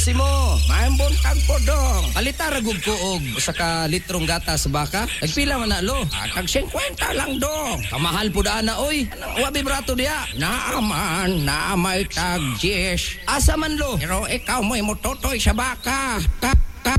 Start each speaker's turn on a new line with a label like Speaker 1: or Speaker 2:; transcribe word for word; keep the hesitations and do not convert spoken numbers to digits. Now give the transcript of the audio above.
Speaker 1: Simo,
Speaker 2: Maayong buntag po dong.
Speaker 1: palita ragug ko og usa ka litrong gata sa baka. Nagpila man na lo.
Speaker 2: Ah, tag fifty lang dong.
Speaker 1: Kamahal pud ana oy. Wa bibrato diya.
Speaker 2: Naaman, naamay tag yes.
Speaker 1: Asa man lo?
Speaker 2: Pero ikaw mo'y mototoy sa baka. Ta